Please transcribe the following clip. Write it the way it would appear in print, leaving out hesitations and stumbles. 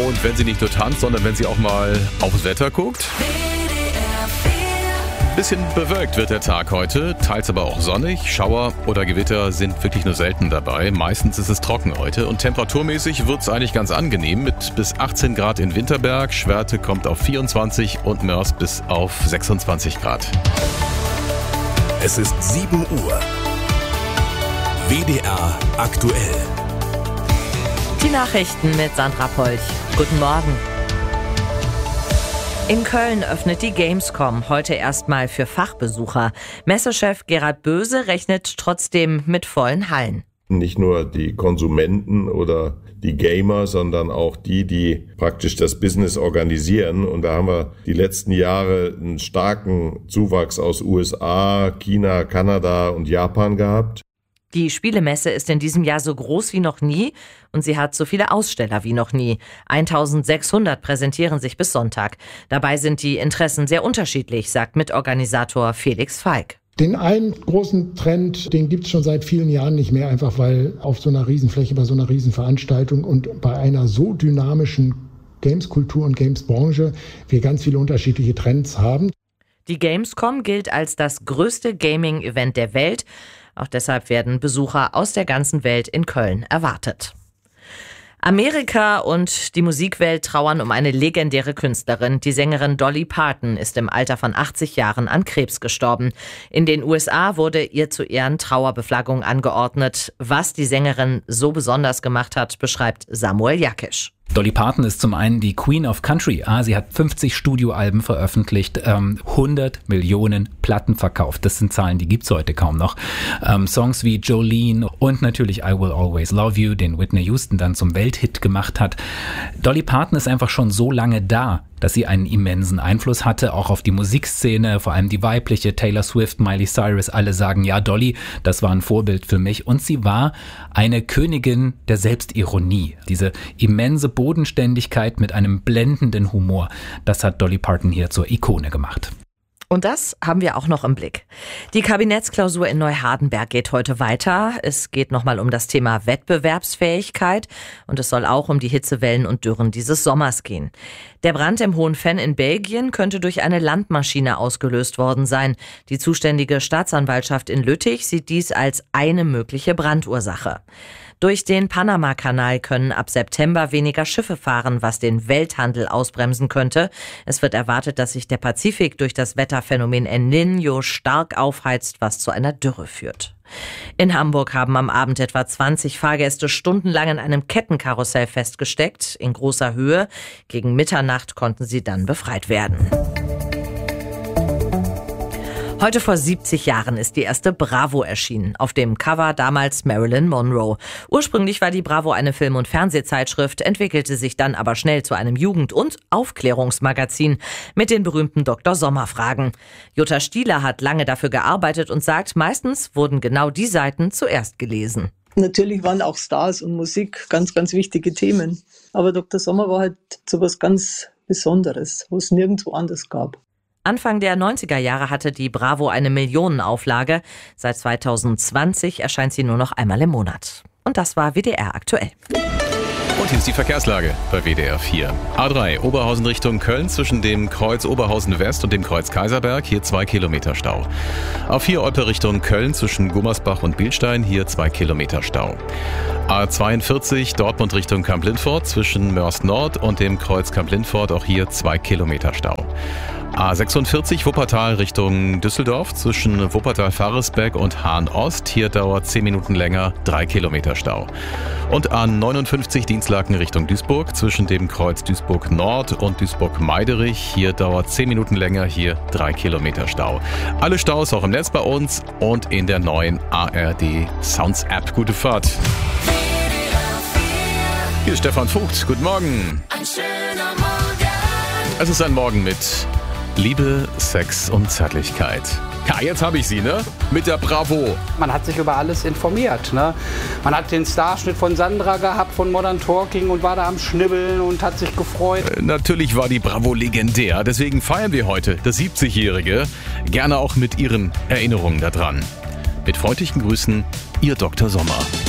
Und wenn sie nicht nur tanzt, sondern wenn sie auch mal aufs Wetter guckt. Bisschen bewölkt wird der Tag heute, teils aber auch sonnig. Schauer oder Gewitter sind wirklich nur selten dabei. Meistens ist es trocken heute und temperaturmäßig wird es eigentlich ganz angenehm mit bis 18 Grad in Winterberg. Schwerte kommt auf 24 und Mörs bis auf 26 Grad. Es ist 7 Uhr. WDR aktuell. Die Nachrichten mit Sandra Polch. Guten Morgen. In Köln öffnet die Gamescom heute erstmal für Fachbesucher. Messechef Gerhard Böse rechnet trotzdem mit vollen Hallen. Nicht nur die Konsumenten oder die Gamer, sondern auch die praktisch das Business organisieren. Und da haben wir die letzten Jahre einen starken Zuwachs aus USA, China, Kanada und Japan gehabt. Die Spielemesse ist in diesem Jahr so groß wie noch nie und sie hat so viele Aussteller wie noch nie. 1600 präsentieren sich bis Sonntag. Dabei sind die Interessen sehr unterschiedlich, sagt Mitorganisator Felix Falk. Den einen großen Trend, den gibt es schon seit vielen Jahren nicht mehr, einfach weil auf so einer Riesenfläche, bei so einer Riesenveranstaltung und bei einer so dynamischen Gameskultur und Gamesbranche wir ganz viele unterschiedliche Trends haben. Die Gamescom gilt als das größte Gaming-Event der Welt. Auch deshalb werden Besucher aus der ganzen Welt in Köln erwartet. Amerika und die Musikwelt trauern um eine legendäre Künstlerin. Die Sängerin Dolly Parton ist im Alter von 80 Jahren an Krebs gestorben. In den USA wurde ihr zu Ehren Trauerbeflaggung angeordnet. Was die Sängerin so besonders gemacht hat, beschreibt Samuel Jakisch. Dolly Parton ist zum einen die Queen of Country. Sie hat 50 Studioalben veröffentlicht, 100 Millionen Platten verkauft. Das sind Zahlen, die gibt's heute kaum noch. Songs wie Jolene und natürlich I Will Always Love You, den Whitney Houston dann zum Welthit gemacht hat. Dolly Parton ist einfach schon so lange da, dass sie einen immensen Einfluss hatte, auch auf die Musikszene, vor allem die weibliche, Taylor Swift, Miley Cyrus, alle sagen, ja, Dolly, das war ein Vorbild für mich. Und sie war eine Königin der Selbstironie. Diese immense Bodenständigkeit mit einem blendenden Humor, das hat Dolly Parton hier zur Ikone gemacht. Und das haben wir auch noch im Blick. Die Kabinettsklausur in Neuhardenberg geht heute weiter. Es geht nochmal um das Thema Wettbewerbsfähigkeit und es soll auch um die Hitzewellen und Dürren dieses Sommers gehen. Der Brand im Hohen Venn in Belgien könnte durch eine Landmaschine ausgelöst worden sein. Die zuständige Staatsanwaltschaft in Lüttich sieht dies als eine mögliche Brandursache. Durch den Panama-Kanal können ab September weniger Schiffe fahren, was den Welthandel ausbremsen könnte. Es wird erwartet, dass sich der Pazifik durch das Wetterphänomen El Niño stark aufheizt, was zu einer Dürre führt. In Hamburg haben am Abend etwa 20 Fahrgäste stundenlang in einem Kettenkarussell festgesteckt, in großer Höhe. Gegen Mitternacht konnten sie dann befreit werden. Heute vor 70 Jahren ist die erste Bravo erschienen. Auf dem Cover damals Marilyn Monroe. Ursprünglich war die Bravo eine Film- und Fernsehzeitschrift, entwickelte sich dann aber schnell zu einem Jugend- und Aufklärungsmagazin mit den berühmten Dr. Sommer-Fragen. Jutta Stieler hat lange dafür gearbeitet und sagt, meistens wurden genau die Seiten zuerst gelesen. Natürlich waren auch Stars und Musik ganz, ganz wichtige Themen. Aber Dr. Sommer war halt so was ganz Besonderes, was es nirgendwo anders gab. Anfang der 90er Jahre hatte die Bravo eine Millionenauflage. Seit 2020 erscheint sie nur noch einmal im Monat. Und das war WDR aktuell. Und hier ist die Verkehrslage bei WDR 4. A3 Oberhausen Richtung Köln zwischen dem Kreuz Oberhausen West und dem Kreuz Kaiserberg. Hier 2 Kilometer Stau. A4 Olpe Richtung Köln zwischen Gummersbach und Bilstein. Hier 2 Kilometer Stau. A42 Dortmund Richtung Kamp-Lintfort zwischen Mörs Nord und dem Kreuz Kamp-Lintfort. Auch hier 2 Kilometer Stau. A46 Wuppertal Richtung Düsseldorf zwischen Wuppertal-Faresbeck und Hahn-Ost. Hier dauert 10 Minuten länger, 3 Kilometer Stau. Und A59 Dienstlaken Richtung Duisburg zwischen dem Kreuz Duisburg Nord und Duisburg-Meiderich. Hier dauert 10 Minuten länger, hier 3 Kilometer Stau. Alle Staus auch im Netz bei uns und in der neuen ARD Sounds App. Gute Fahrt. Hier ist Stefan Vogt. Guten Morgen. Ein schöner Morgen. Es ist ein Morgen mit Liebe, Sex und Zärtlichkeit. Ja, jetzt habe ich sie, ne? Mit der Bravo. Man hat sich über alles informiert, ne? Man hat den Starschnitt von Sandra gehabt, von Modern Talking und war da am Schnibbeln und hat sich gefreut. Natürlich war die Bravo legendär, deswegen feiern wir heute das 70-Jährige. Gerne auch mit Ihren Erinnerungen daran. Mit freundlichen Grüßen, Ihr Dr. Sommer.